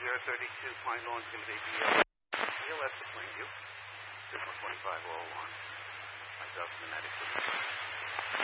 032 Pine Lawn, Timothy BLS to Plainview. Signal 2501. Myself, Pneumatic.